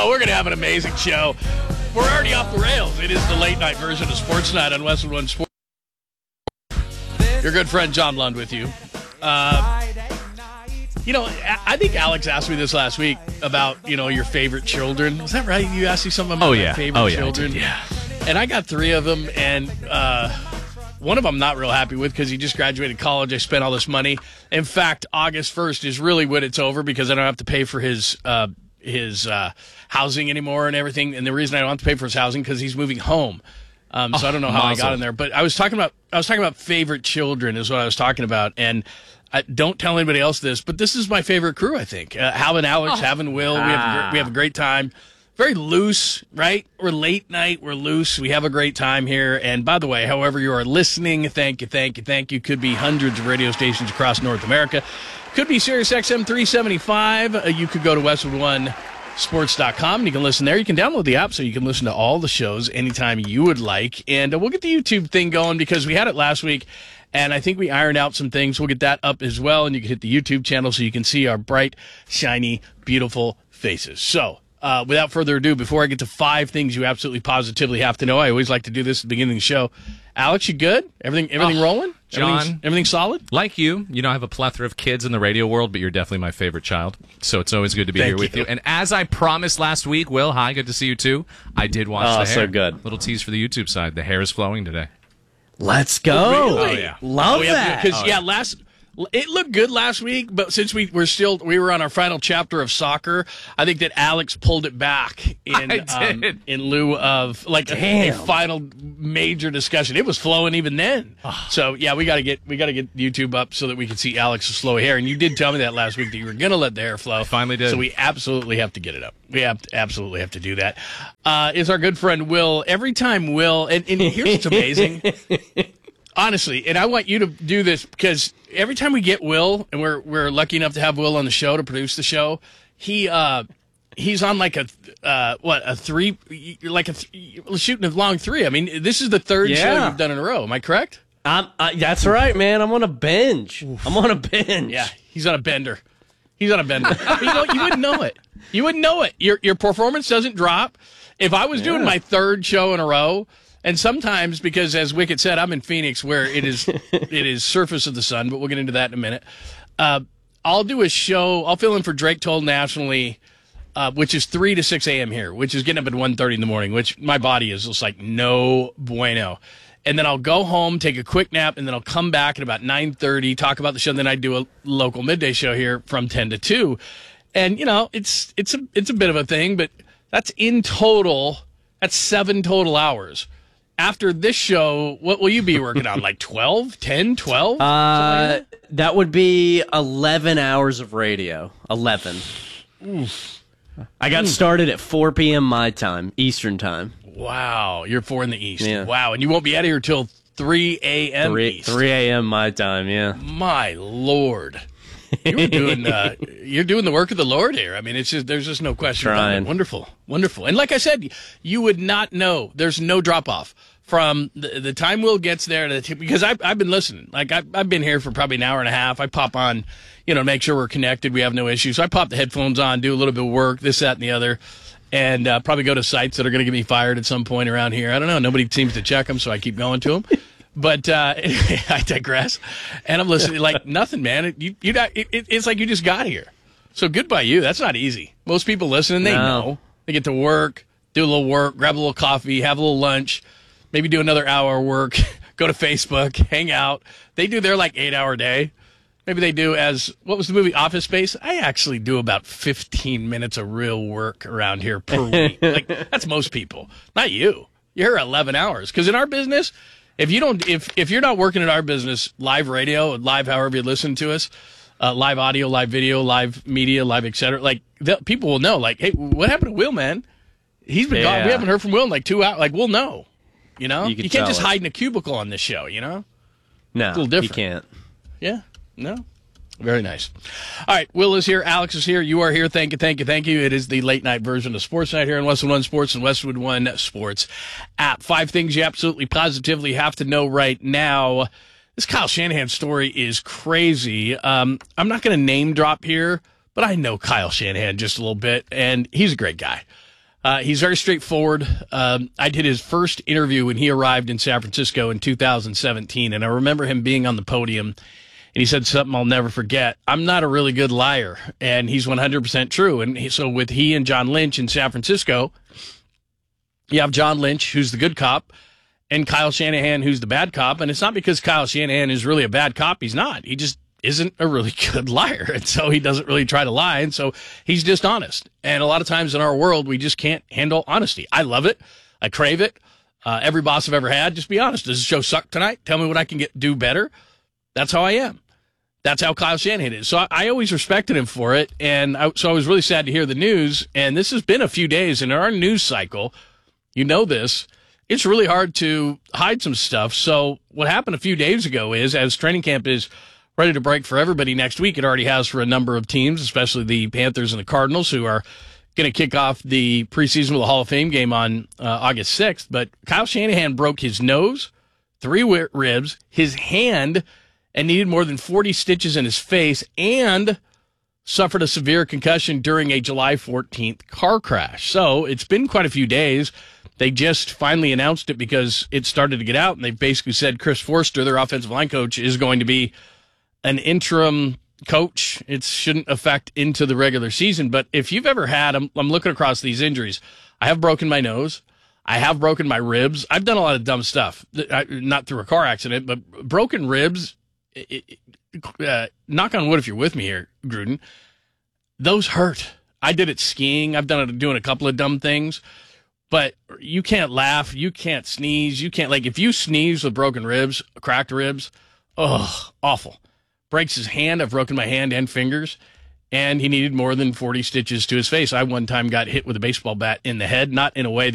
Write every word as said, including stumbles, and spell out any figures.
Oh, we're going to have an amazing show. We're already off the rails. It is the late night version of Sports Night on Westwood One Sports. Your good friend John Lund with you. Uh, you know, I think Alex asked me this last week about, you know, your favorite children. Was that right? You asked me something about oh, my yeah. favorite oh, yeah, children? Yeah. And I got three of them, and uh, one of them I'm not real happy with because he just graduated college. I spent all this money. In fact, August first is really when it's over because I don't have to pay for his uh, his uh, housing anymore and everything. And the reason I don't have to pay for his housing because he's moving home. Um, so oh, I don't know how mazel. I got in there. But I was talking about I was talking about favorite children is what I was talking about. And I, don't tell anybody else this, but this is my favorite crew, I think. Uh, having Alex, oh. having Will, ah. we, have a, we have a great time. Very loose, right? We're late night. We're loose. We have a great time here. And by the way, however you are listening, thank you, thank you, thank you. Could be hundreds of radio stations across North America. Could be Sirius X M three seventy-five. Uh, you could go to Westwood One Sports dot com and you can listen there. You can download the app so you can listen to all the shows anytime you would like. And uh, we'll get the YouTube thing going because we had it last week. And I think we ironed out some things. We'll get that up as well. And you can hit the YouTube channel so you can see our bright, shiny, beautiful faces. So, uh, without further ado, before I get to five things you absolutely positively have to know, I always like to do this at the beginning of the show. Alex, you good? Everything everything oh, rolling? John, everything's, everything's solid? Like you, you know, I have a plethora of kids in the radio world, but you're definitely my favorite child. So it's always good to be Thank here with you. you. And as I promised last week, Will, hi, good to see you too. I did watch oh, the hair. so good. Little tease for the YouTube side. The hair is flowing today. Let's go. Oh, really? Oh, yeah. Love oh, yeah, that. Because, oh, yeah, yeah, last... It looked good last week, but since we were still we were on our final chapter of soccer, I think that Alex pulled it back in I did. Um, in lieu of like a, a final major discussion. It was flowing even then. So yeah, we got to get we got to get YouTube up so that we can see Alex's slow hair. And you did tell me that last week that you were going to let the hair flow. I finally did. So we absolutely have to get it up. We have to, absolutely have to do that. Uh, is our good friend Will. Every time Will, and, and here's what's amazing. Honestly, and I want you to do this because every time we get Will, and we're we're lucky enough to have Will on the show to produce the show, he uh, he's on like a uh, what a three, like a th- shooting a long three. I mean, this is the third yeah. show you've done in a row. Am I correct? I'm, uh, that's right, man. I'm on a binge. Oof. I'm on a binge. Yeah, he's on a bender. He's on a bender. But you know, you wouldn't know it. You wouldn't know it. Your your performance doesn't drop. If I was yeah. doing my third show in a row. And sometimes, because as Wicket said, I'm in Phoenix where it is it is surface of the sun, but we'll get into that in a minute. Uh, I'll do a show. I'll fill in for Drake Toll nationally, uh, which is three to six a.m. here, which is getting up at one thirty in the morning, which my body is just like, no bueno. And then I'll go home, take a quick nap, and then I'll come back at about nine thirty, talk about the show, and then I do a local midday show here from ten to two. And, you know, it's it's a, it's a bit of a thing, but that's in total, that's seven total hours. After this show, what will you be working on? Like twelve, ten, twelve? Uh, like that? that would be eleven hours of radio. eleven. Oof. I got started at four p.m. my time, Eastern time. Wow. You're four in the East. Yeah. Wow. And you won't be out of here till three a.m. three, East. three a.m. my time, yeah. My Lord. You're doing uh, you're doing the work of the Lord here. I mean, it's just there's just no question about it. Wonderful, wonderful. And like I said, you would not know. There's no drop off from the, the time Will gets there to the t- because I've I've been listening. Like I've I've been here for probably an hour and a half. I pop on, you know, make sure we're connected. We have no issues. So I pop the headphones on, do a little bit of work, this, that, and the other, and uh, probably go to sites that are going to get me fired at some point around here. I don't know. Nobody seems to check them, so I keep going to them. But uh, I digress, and I'm listening like nothing, man. It, you, you, it, it's like you just got here. So good by you. That's not easy. Most people listening, they no. know. They get to work, do a little work, grab a little coffee, have a little lunch, maybe do another hour of work, go to Facebook, hang out. They do their like eight-hour day. Maybe they do as, what was the movie, Office Space? I actually do about fifteen minutes of real work around here per week. Like, that's most people. Not you. You're eleven hours. Because in our business... If you don't, if if you're not working at our business, live radio, live however you listen to us, uh, live audio, live video, live media, live et cetera, like the, people will know. Like, hey, what happened to Will, man? He's been yeah. gone. We haven't heard from Will in like two hours. Like, we'll know. You know, you, you can't just it. hide in a cubicle on this show. You know, no, it's a little different. You can't. Yeah, no. Very nice. All right, Will is here. Alex is here. You are here. Thank you, thank you, thank you. It is the late night version of Sports Night here on Westwood One Sports and Westwood One Sports app. Five things you absolutely positively have to know right now. This Kyle Shanahan story is crazy. Um, I'm not going to name drop here, but I know Kyle Shanahan just a little bit, and he's a great guy. Uh, he's very straightforward. Um, I did his first interview when he arrived in San Francisco in two thousand seventeen, and I remember him being on the podium, and he said something I'll never forget. I'm not a really good liar, and he's one hundred percent true. And he, so with he and John Lynch in San Francisco, you have John Lynch, who's the good cop, and Kyle Shanahan, who's the bad cop. And it's not because Kyle Shanahan is really a bad cop. He's not. He just isn't a really good liar. And so he doesn't really try to lie. And so he's dishonest. And a lot of times in our world, we just can't handle honesty. I love it. I crave it. Uh, every boss I've ever had, just be honest. Does the show suck tonight? Tell me what I can get do better. That's how I am. That's how Kyle Shanahan is. So I, I always respected him for it. And I, so I was really sad to hear the news. And this has been a few days in our news cycle. You know this. It's really hard to hide some stuff. So what happened a few days ago is, as training camp is ready to break for everybody next week, it already has for a number of teams, especially the Panthers and the Cardinals, who are going to kick off the preseason with a Hall of Fame game on uh, August sixth. But Kyle Shanahan broke his nose, three wi- ribs, his hand, and needed more than forty stitches in his face, and suffered a severe concussion during a July fourteenth car crash. So it's been quite a few days. They just finally announced it because it started to get out, and they basically said Chris Forster, their offensive line coach, is going to be an interim coach. It shouldn't affect into the regular season. But if you've ever had, I'm, I'm looking across these injuries. I have broken my nose. I have broken my ribs. I've done a lot of dumb stuff, not through a car accident, but broken ribs. It, it, uh, knock on wood if you're with me here, Gruden. Those hurt. I did it skiing. I've done it doing a couple of dumb things. But you can't laugh. You can't sneeze. You can't, like, if you sneeze with broken ribs, cracked ribs, ugh, awful. Breaks his hand. I've broken my hand and fingers, and he needed more than forty stitches to his face. I one time got hit with a baseball bat in the head, not in a way